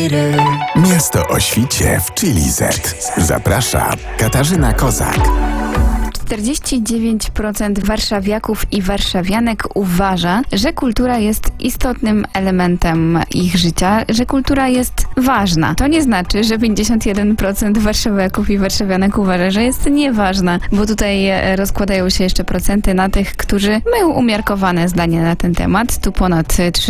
Miasto o świcie w Chili Z. Zaprasza Katarzyna Kozak. 49% warszawiaków i warszawianek uważa, że kultura jest istotnym elementem ich życia, że kultura jest ważna. To nie znaczy, że 51% warszawiaków i warszawianek uważa, że jest nieważna, bo tutaj rozkładają się jeszcze procenty na tych, którzy mają umiarkowane zdanie na ten temat. Tu ponad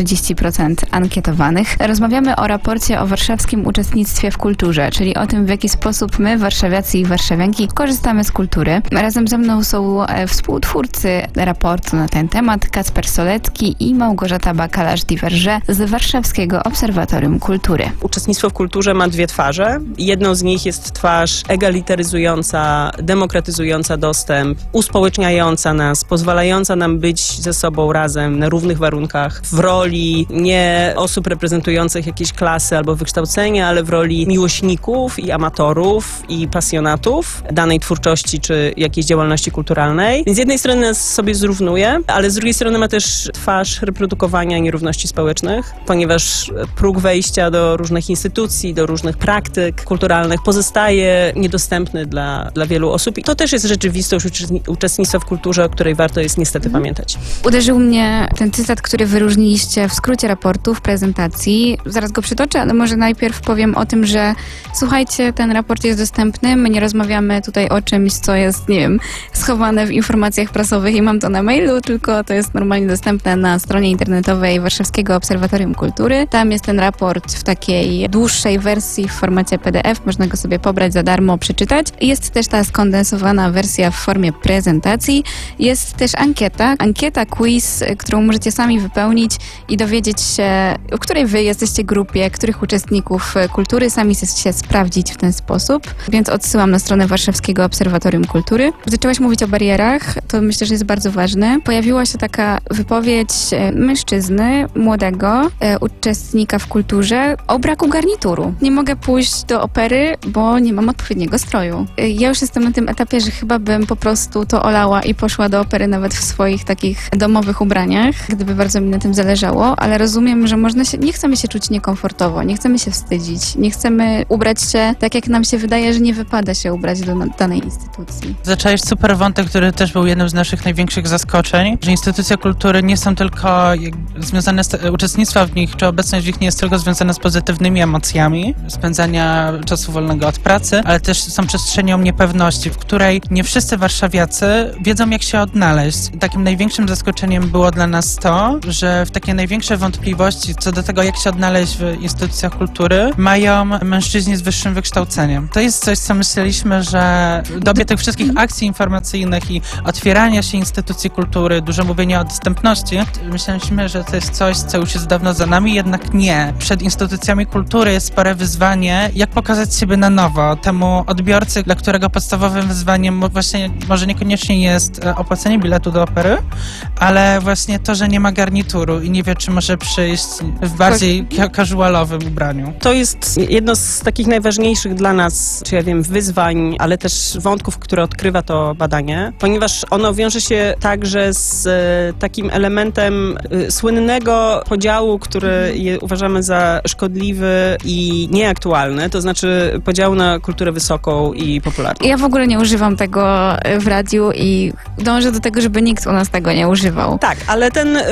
30% ankietowanych. Rozmawiamy o raporcie o warszawskim uczestnictwie w kulturze, czyli o tym, w jaki sposób my, warszawiacy i warszawianki, korzystamy z kultury. Razem ze mną są współtwórcy raportu na ten temat, Kacper Solecki i Małgorzata Bakalarz-Diverge z Warszawskiego Obserwatorium Kultury. Uczestnictwo w kulturze ma dwie twarze. Jedną z nich jest twarz egalitaryzująca, demokratyzująca dostęp, uspołeczniająca nas, pozwalająca nam być ze sobą razem na równych warunkach, w roli nie osób reprezentujących jakieś klasy albo wykształcenie, ale w roli miłośników i amatorów i pasjonatów danej twórczości czy jakiejś działalności kulturalnej. Więc z jednej strony nas sobie zrównuje, ale z drugiej strony ma też twarz reprodukowania nierówności społecznych, ponieważ próg wejścia do różnych instytucji, do różnych praktyk kulturalnych pozostaje niedostępny dla wielu osób. I to też jest rzeczywistość uczestnictwa w kulturze, o której warto jest niestety pamiętać. Uderzył mnie ten cytat, który wyróżniliście w skrócie raportu, w prezentacji. Zaraz go przytoczę, ale może najpierw powiem o tym, że słuchajcie, ten raport jest dostępny, my nie rozmawiamy tutaj o czymś, co jest, nie wiem, schowane w informacjach prasowych i mam to na mailu, tylko to jest normalnie dostępne na stronie internetowej Warszawskiego Obserwatorium Kultury. Tam jest ten raport w takiej dłuższej wersji w formacie PDF, można go sobie pobrać za darmo, przeczytać. Jest też ta skondensowana wersja w formie prezentacji. Jest też ankieta, quiz, którą możecie sami wypełnić i dowiedzieć się, w której wy jesteście grupie, których uczestników kultury, sami się sprawdzić w ten sposób. Więc odsyłam na stronę Warszawskiego Obserwatorium Kultury. Zaczęłaś mówić o barierach, to myślę, że jest bardzo ważne. Pojawiła się taka wypowiedź mężczyzny, młodego, uczestnika w kulturze, o braku garnituru. Nie mogę pójść do opery, bo nie mam odpowiedniego stroju. Ja już jestem na tym etapie, że chyba bym po prostu to olała i poszła do opery nawet w swoich takich domowych ubraniach, gdyby bardzo mi na tym zależało, ale rozumiem, że nie chcemy się czuć niekomfortowo, nie chcemy się wstydzić, nie chcemy ubrać się tak, jak nam się wydaje, że nie wypada się ubrać do danej instytucji. Zacząłeś super wątek, który też był jednym z naszych największych zaskoczeń, że instytucje kultury nie są tylko związane uczestnictwo w nich, czy obecność w nich nie jest tylko związana z pozytywnymi emocjami, spędzania czasu wolnego od pracy, ale też są przestrzenią niepewności, w której nie wszyscy warszawiacy wiedzą, jak się odnaleźć. Takim największym zaskoczeniem było dla nas to, że w takie największe wątpliwości co do tego, jak się odnaleźć w instytucjach kultury, mają mężczyźni z wyższym wykształceniem. To jest coś, co myśleliśmy, że w dobie tych wszystkich akcji informacyjnych i otwierania się instytucji kultury, dużo mówienia o dostępności, myśleliśmy, że to jest coś, co już jest dawno za nami, jednak nie. Przed instytucjami kultury jest spore wyzwanie, jak pokazać siebie na nowo temu odbiorcy, dla którego podstawowym wyzwaniem właśnie może niekoniecznie jest opłacenie biletu do opery, ale właśnie to, że nie ma garnituru i nie wie, czy może przyjść w bardziej casualowym ubraniu. To jest jedno z takich najważniejszych dla nas, czy ja wiem, wyzwań, ale też wątków, które odkrywa to badanie, ponieważ ono wiąże się także z takim elementem słynnego podziału, który uważamy za szkodliwy i nieaktualny, to znaczy podziału na kulturę wysoką i popularną. Ja w ogóle nie używam tego w radiu i dążę do tego, żeby nikt u nas tego nie używał. Tak, ale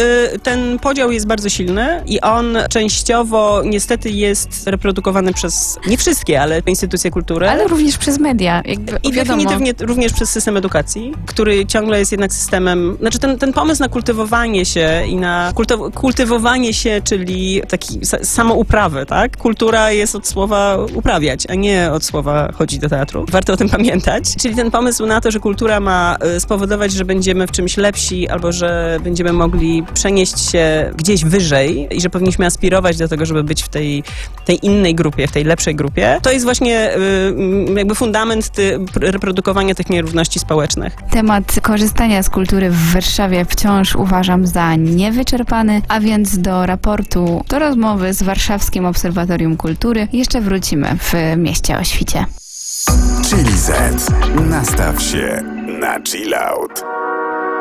ten podział jest bardzo silny i on częściowo niestety jest reprodukowany przez, nie wszystkie, ale instytucje kultury. Ale również przez media. I definitywnie również przez system edukacji, który ciągle jest jednak systemem, znaczy ten pomysł na kultywowanie się i na kultywowanie się, czyli taki samouprawy, tak? Kultura jest od słowa uprawiać, a nie od słowa chodzić do teatru. Warto o tym pamiętać. Czyli ten pomysł na to, że kultura ma spowodować, że będziemy w czymś lepsi albo że będziemy mogli przenieść się gdzieś wyżej i że powinniśmy aspirować do tego, żeby być w tej innej grupie, w tej lepszej grupie. To jest właśnie jakby fundament reprodukowania tych nierówności społecznych. Temat korzystania z kultury w Warszawie wciąż uważam za niewyczerpany, a więc do raportu, do rozmowy z Warszawskim Obserwatorium Kultury jeszcze wrócimy w Mieście o Świcie. Chili Z. Nastaw się na chill out.